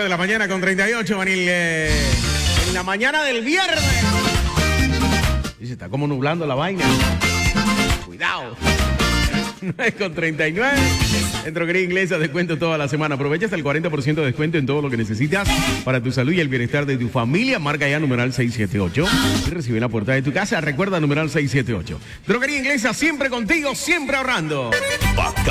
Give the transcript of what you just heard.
9 de la mañana con 38, Vanil. En la mañana del viernes. Y se está como nublando la vaina. Cuidado. 9 con 39. En Droguería Inglesa, descuento toda la semana. Aprovecha hasta el 40% de descuento en todo lo que necesitas para tu salud y el bienestar de tu familia. Marca ya numeral 678 y recibe en la puerta de tu casa. Recuerda numeral 678. Droguería Inglesa, siempre contigo, siempre ahorrando.